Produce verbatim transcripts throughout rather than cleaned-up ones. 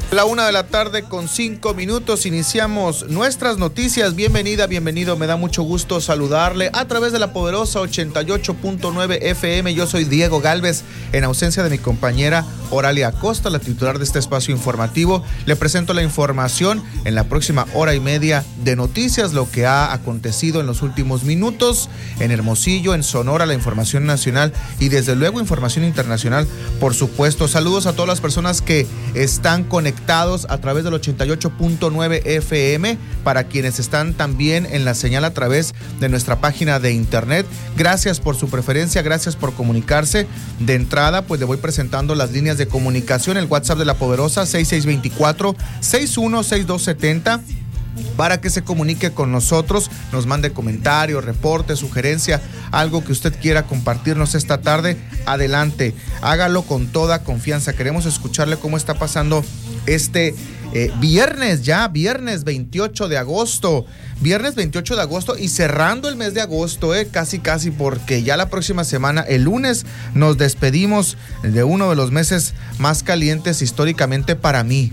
La una de la tarde con cinco minutos iniciamos nuestras noticias. Bienvenida, bienvenido. Me da mucho gusto saludarle a través de la poderosa ochenta y ocho punto nueve F M. Yo soy Diego Galvez, en ausencia de mi compañera Oralia Acosta, la titular de este espacio informativo. Le presento la información en la próxima hora y media de noticias, lo que ha acontecido en los últimos minutos en Hermosillo, en Sonora, la información nacional y desde luego información internacional, por supuesto. Saludos a todas las personas que están conectadas a través del ochenta y ocho punto nueve F M, para quienes están también en la señal a través de nuestra página de internet. Gracias por su preferencia, gracias por comunicarse. De entrada, pues le voy presentando las líneas de comunicación, el WhatsApp de la Poderosa seis seis dos cuatro, seis uno seis dos siete cero, para que se comunique con nosotros, nos mande comentarios, reportes, sugerencia, algo que usted quiera compartirnos esta tarde. Adelante, hágalo con toda confianza. Queremos escucharle cómo está pasando este eh, viernes, ya viernes veintiocho de agosto, viernes veintiocho de agosto y cerrando el mes de agosto, eh, casi casi, porque ya la próxima semana, el lunes, nos despedimos de uno de los meses más calientes históricamente para mí.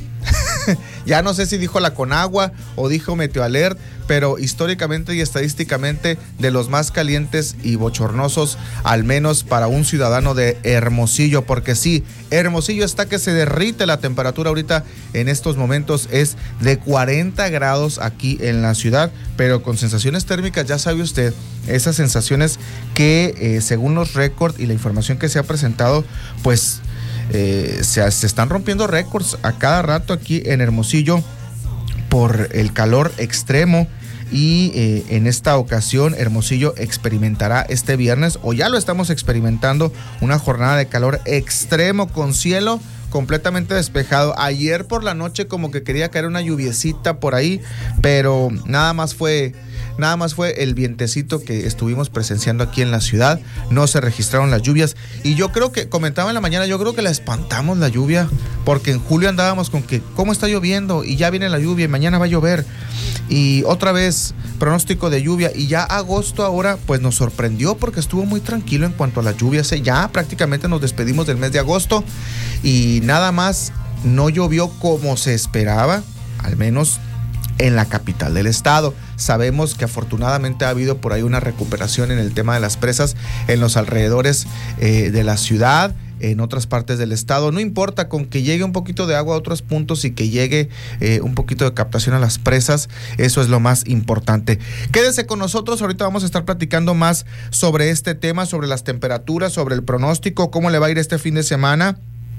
Ya no sé si dijo la Conagua o dijo Meteoalert, pero históricamente y estadísticamente de los más calientes y bochornosos, al menos para un ciudadano de Hermosillo, porque sí, Hermosillo está que se derrite. La temperatura ahorita en estos momentos es de cuarenta grados aquí en la ciudad, pero con sensaciones térmicas, ya sabe usted, esas sensaciones que eh, según los récords y la información que se ha presentado, pues Eh, se, se están rompiendo récords a cada rato aquí en Hermosillo por el calor extremo. Y eh, en esta ocasión Hermosillo experimentará este viernes, o ya lo estamos experimentando, una jornada de calor extremo con cielo completamente despejado. Ayer por la noche como que quería caer una lluviecita por ahí, pero nada más fue nada más fue el vientecito que estuvimos presenciando aquí en la ciudad. No se registraron las lluvias y yo creo que, comentaba en la mañana, yo creo que la espantamos la lluvia, porque en julio andábamos con que cómo está lloviendo y ya viene la lluvia y mañana va a llover y otra vez pronóstico de lluvia, y ya agosto ahora pues nos sorprendió porque estuvo muy tranquilo en cuanto a las lluvias. Ya prácticamente nos despedimos del mes de agosto y nada más no llovió como se esperaba, al menos en la capital del estado. Sabemos que afortunadamente ha habido por ahí una recuperación en el tema de las presas en los alrededores eh, de la ciudad, en otras partes del estado. No importa, con que llegue un poquito de agua a otros puntos y que llegue eh, un poquito de captación a las presas, eso es lo más importante. Quédese con nosotros, ahorita vamos a estar platicando más sobre este tema, sobre las temperaturas, sobre el pronóstico, cómo le va a ir este fin de semana.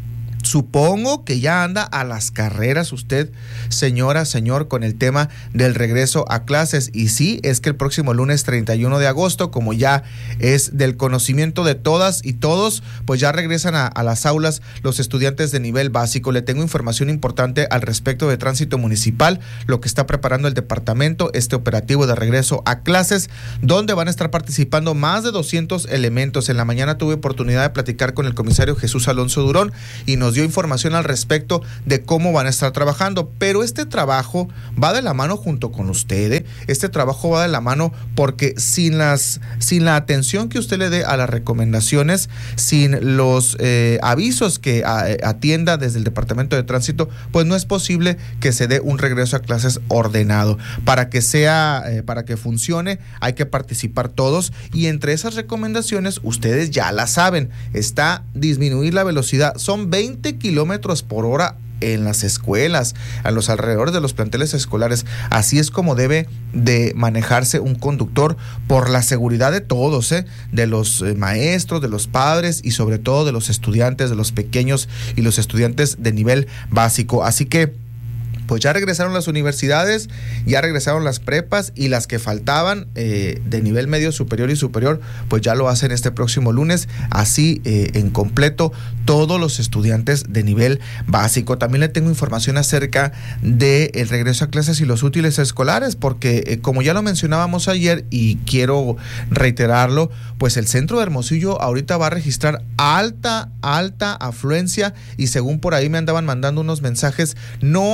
Supongo que ya anda a las carreras usted, señora, señor, con el tema del regreso a clases. Y sí, es que el próximo lunes treinta y uno de agosto, como ya es del conocimiento de todas y todos, pues ya regresan a, a las aulas los estudiantes de nivel básico. Le tengo información importante al respecto de tránsito municipal, lo que está preparando el departamento, este operativo de regreso a clases, donde van a estar participando más de doscientos elementos. En la mañana tuve oportunidad de platicar con el comisario Jesús Alonso Durón y nos dio información al respecto de cómo van a estar trabajando, pero este trabajo va de la mano junto con ustedes. Este trabajo va de la mano porque sin las sin la atención que usted le dé a las recomendaciones, sin los eh, avisos que a, atienda desde el Departamento de Tránsito, pues no es posible que se dé un regreso a clases ordenado. Para que sea, eh, para que funcione, hay que participar todos, y entre esas recomendaciones, ustedes ya la saben, está disminuir la velocidad. Son veinte kilómetros por hora en las escuelas, a los alrededores de los planteles escolares. Así es como debe de manejarse un conductor, por la seguridad de todos, ¿eh? de los eh, maestros, de los padres y sobre todo de los estudiantes, de los pequeños y los estudiantes de nivel básico. Así que pues ya regresaron las universidades, ya regresaron las prepas, y las que faltaban eh, de nivel medio, superior y superior, pues ya lo hacen este próximo lunes, así eh, en completo todos los estudiantes de nivel básico. También le tengo información acerca del regreso a clases y los útiles escolares, porque eh, como ya lo mencionábamos ayer y quiero reiterarlo, pues el centro de Hermosillo ahorita va a registrar alta, alta afluencia, y según por ahí me andaban mandando unos mensajes, no se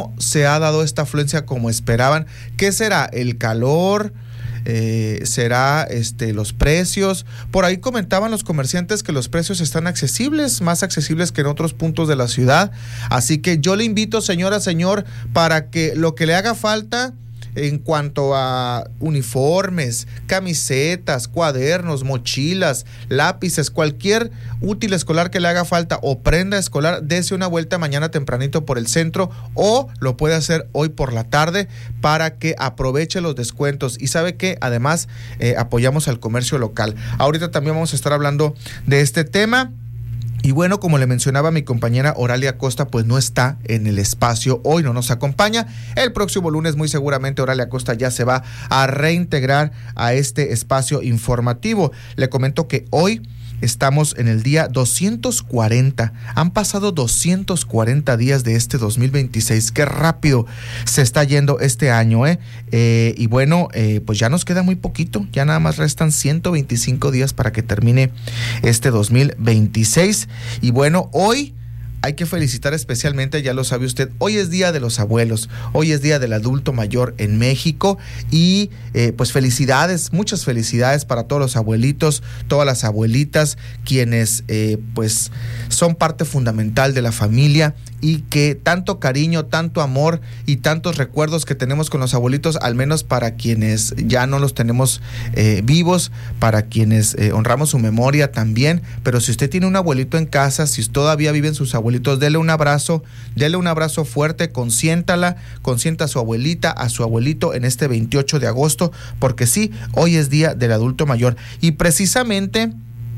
se ha dado esta afluencia como esperaban. ¿Qué será? ¿El calor? Eh, será este los precios. Por ahí comentaban los comerciantes que los precios están accesibles, más accesibles que en otros puntos de la ciudad. Así que yo le invito, señora, señor, para que lo que le haga falta en cuanto a uniformes, camisetas, cuadernos, mochilas, lápices, cualquier útil escolar que le haga falta o prenda escolar, dése una vuelta mañana tempranito por el centro, o lo puede hacer hoy por la tarde para que aproveche los descuentos. Y sabe que además eh, apoyamos al comercio local. Ahorita también vamos a estar hablando de este tema. Y bueno, como le mencionaba mi compañera Oralia Costa, pues no está en el espacio hoy, no nos acompaña. El próximo lunes muy seguramente Oralia Costa ya se va a reintegrar a este espacio informativo. Le comento que hoy estamos en el día doscientos cuarenta. Han pasado doscientos cuarenta días de este dos mil veintiséis. Qué rápido se está yendo este año, ¿eh? eh y bueno, eh, pues ya nos queda muy poquito. Ya nada más restan ciento veinticinco días para que termine este dos mil veintiséis. Y bueno, hoy hay que felicitar especialmente, ya lo sabe usted, hoy es Día de los Abuelos, hoy es Día del Adulto Mayor en México y eh, pues felicidades, muchas felicidades para todos los abuelitos, todas las abuelitas, quienes eh, pues son parte fundamental de la familia y que tanto cariño, tanto amor y tantos recuerdos que tenemos con los abuelitos, al menos para quienes ya no los tenemos eh, vivos, para quienes eh, honramos su memoria también. Pero si usted tiene un abuelito en casa, si todavía viven sus abuelitos, dele un abrazo, dele un abrazo fuerte, consiéntala, consienta a su abuelita, a su abuelito en este veintiocho de agosto, porque sí, hoy es Día del Adulto Mayor. Y precisamente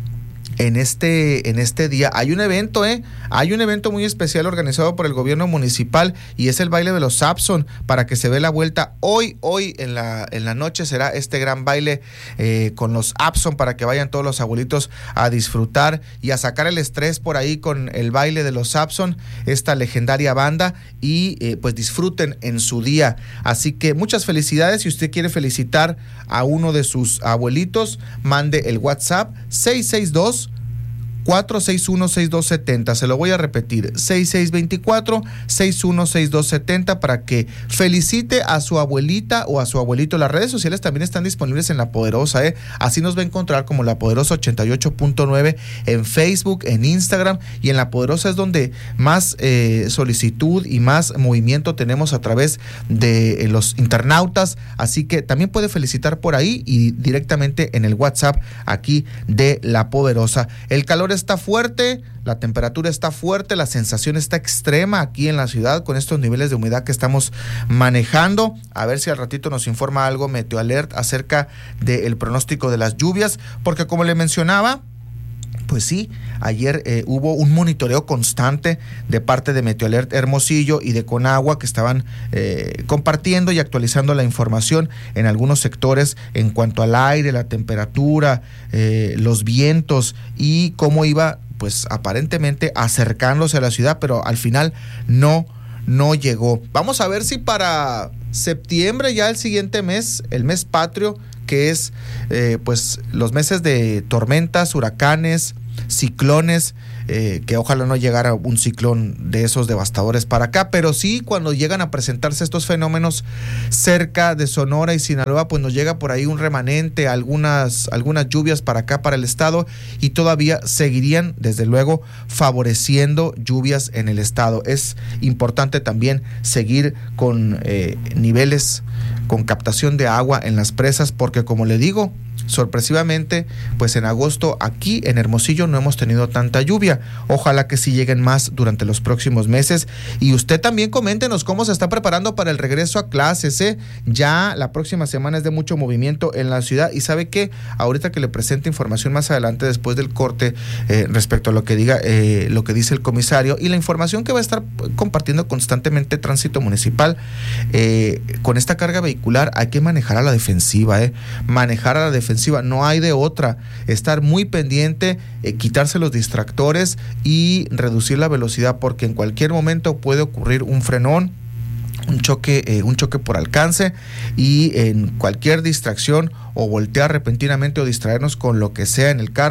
En este, en este día hay un evento, ¿eh? Hay un evento muy especial organizado por el gobierno municipal y es el baile de los Sapson, para que se dé la vuelta. Hoy, hoy en la, en la noche será este gran baile eh, con los Sapson, para que vayan todos los abuelitos a disfrutar y a sacar el estrés por ahí con el baile de los Sapson, esta legendaria banda, y eh, pues disfruten en su día. Así que muchas felicidades. Si usted quiere felicitar a uno de sus abuelitos, mande el WhatsApp seis seis dos, cuatro seis uno, seis dos siete cero. Se lo voy a repetir, seis seis dos cuatro, seis uno seis dos siete cero, para que felicite a su abuelita o a su abuelito. Las redes sociales también están disponibles en La Poderosa, ¿eh? Así nos va a encontrar como La Poderosa ochenta y ocho punto nueve en Facebook, en Instagram, y en La Poderosa es donde más eh, solicitud y más movimiento tenemos a través de eh, los internautas. Así que también puede felicitar por ahí y directamente en el WhatsApp aquí de La Poderosa. El calor está fuerte, la temperatura está fuerte, la sensación está extrema aquí en la ciudad con estos niveles de humedad que estamos manejando. A ver si al ratito nos informa algo Meteoalert acerca del pronóstico de las lluvias, porque como le mencionaba, pues sí, ayer eh, hubo un monitoreo constante de parte de Meteoalert Hermosillo y de Conagua, que estaban eh, compartiendo y actualizando la información en algunos sectores en cuanto al aire, la temperatura, eh, los vientos y cómo iba, pues aparentemente acercándose a la ciudad, pero al final no, no llegó. Vamos a ver si para septiembre, ya el siguiente mes, el mes patrio, que es eh, pues los meses de tormentas, huracanes, ciclones, eh, que ojalá no llegara un ciclón de esos devastadores para acá, pero sí cuando llegan a presentarse estos fenómenos cerca de Sonora y Sinaloa, pues nos llega por ahí un remanente, algunas, algunas lluvias para acá, para el estado, y todavía seguirían desde luego favoreciendo lluvias en el estado. Es importante también seguir con eh, niveles, con captación de agua en las presas, porque como le digo, sorpresivamente, pues en agosto aquí en Hermosillo no hemos tenido tanta lluvia. Ojalá que sí lleguen más durante los próximos meses. Y usted también coméntenos cómo se está preparando para el regreso a clases, ¿eh? Ya la próxima semana es de mucho movimiento en la ciudad. Y sabe que ahorita que le presente información más adelante, después del corte, eh, respecto a lo que diga, eh, lo que dice el comisario y la información que va a estar compartiendo constantemente Tránsito Municipal, eh, con esta carga vehicular hay que manejar a la defensiva, ¿eh? Manejar a la defensiva. No hay de otra, estar muy pendiente, eh, quitarse los distractores y reducir la velocidad, porque en cualquier momento puede ocurrir un frenón, un choque, eh, un choque por alcance, y en cualquier distracción o voltear repentinamente o distraernos con lo que sea en el carro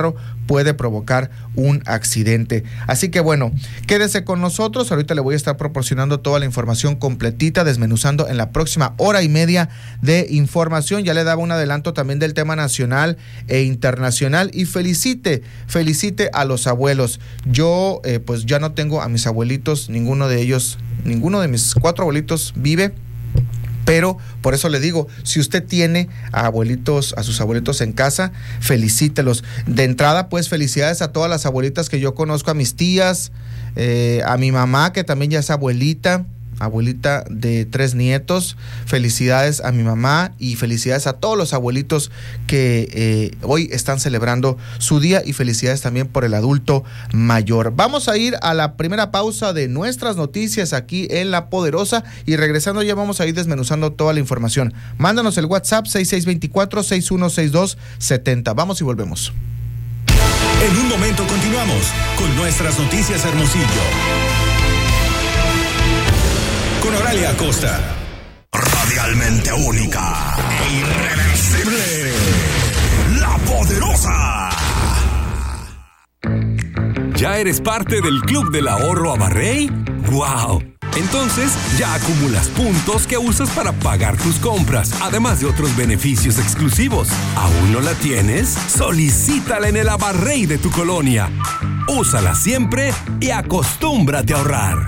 puede provocar un accidente. Así que bueno, quédese con nosotros. Ahorita le voy a estar proporcionando toda la información completita, desmenuzando en la próxima hora y media de información. Ya le daba un adelanto también del tema nacional e internacional, y felicite, felicite a los abuelos. Yo eh, pues ya no tengo a mis abuelitos, ninguno de ellos, ninguno de mis cuatro abuelitos vive. Pero por eso le digo, si usted tiene a abuelitos, a sus abuelitos en casa, felicítelos. De entrada, pues felicidades a todas las abuelitas que yo conozco, a mis tías, eh, a mi mamá, que también ya es abuelita, abuelita de tres nietos. Felicidades a mi mamá y felicidades a todos los abuelitos que eh, hoy están celebrando su día, y felicidades también por el adulto mayor. Vamos a ir a la primera pausa de nuestras noticias aquí en La Poderosa, y regresando ya vamos a ir desmenuzando toda la información. Mándanos el WhatsApp seis seis dos cuatro, seis uno seis dos siete cero. Vamos y volvemos. En un momento continuamos con nuestras noticias, Hermosillo, con Oralia Acosta. Radialmente única e irreversible. La Poderosa. ¿Ya eres parte del Club del Ahorro Abarrey? ¡Wow! Entonces ya acumulas puntos que usas para pagar tus compras, además de otros beneficios exclusivos. ¿Aún no la tienes? Solicítala en el Abarrey de tu colonia. Úsala siempre y acostúmbrate a ahorrar.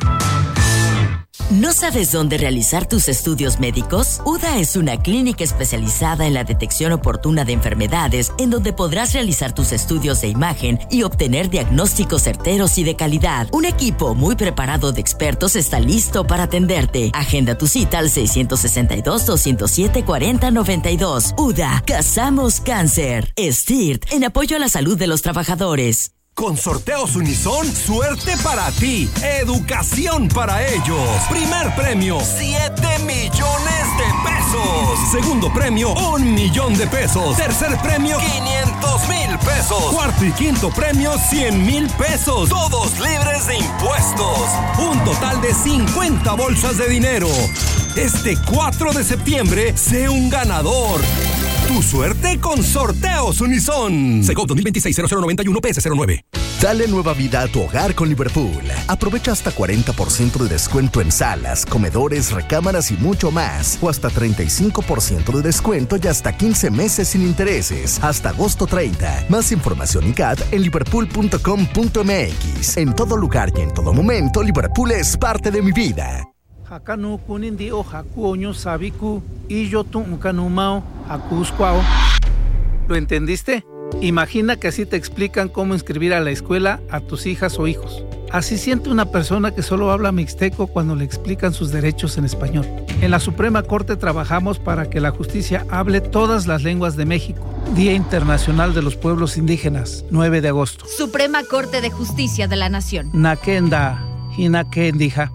¿No sabes dónde realizar tus estudios médicos? U D A es una clínica especializada en la detección oportuna de enfermedades, en donde podrás realizar tus estudios de imagen y obtener diagnósticos certeros y de calidad. Un equipo muy preparado de expertos está listo para atenderte. Agenda tu cita al seis seis dos, dos cero siete, cuatro cero nueve dos. U D A, cazamos cáncer. S T I R T, en apoyo a la salud de los trabajadores. Con Sorteos Unison, suerte para ti, educación para ellos. Primer premio, siete millones de pesos. Segundo premio, un millón de pesos. Tercer premio, quinientos mil pesos. Cuarto y quinto premio, cien mil pesos. Todos libres de impuestos. Un total de cincuenta bolsas de dinero. Este cuatro de septiembre, sé un ganador. Tu suerte con Sorteos Unison. Segov dos mil veintiséis, cero cero noventa y uno, P S cero nueve. Dale nueva vida a tu hogar con Liverpool. Aprovecha hasta cuarenta por ciento de descuento en salas, comedores, recámaras y mucho más. O hasta treinta y cinco por ciento de descuento y hasta quince meses sin intereses. Hasta agosto treinta. Más información y C A D en liverpool punto com punto m x. En todo lugar y en todo momento, Liverpool es parte de mi vida. Hakanu kunindi o hakuoño sabiku y yo tu ukanumao hakuskwao. ¿Lo entendiste? Imagina que así te explican cómo inscribir a la escuela a tus hijas o hijos. Así siente una persona que solo habla mixteco cuando le explican sus derechos en español. En la Suprema Corte trabajamos para que la justicia hable todas las lenguas de México. Día Internacional de los Pueblos Indígenas, nueve de agosto. Suprema Corte de Justicia de la Nación. Nakenda, hinakendija.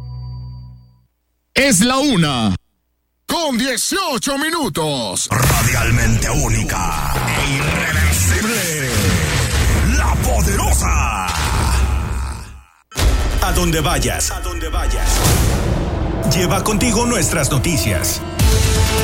Es la una, con dieciocho minutos. Radialmente única e irreversible. La Poderosa. A donde vayas, a donde vayas. Lleva contigo nuestras noticias.